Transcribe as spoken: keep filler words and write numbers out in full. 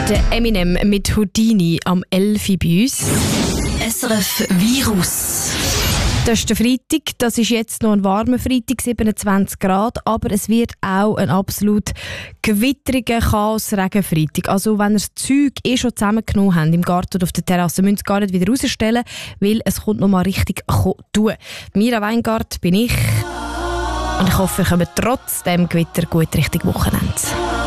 Der Eminem mit Houdini am elf Uhr bei uns. S R F Virus. Das ist der Freitag. Das ist jetzt noch ein warmer Freitag, siebenundzwanzig Grad. Aber es wird auch ein absolut gewitteriger Chaos-Regen-Freitag. Also wenn ihr das Zeug eh schon zusammengenommen habt im Garten oder auf der Terrasse, müsst ihr es gar nicht wieder rausstellen, weil es kommt noch mal richtig tun. Mira Weingart bin ich. Und ich hoffe, wir kommen trotz dem Gewitter gut Richtung Wochenende.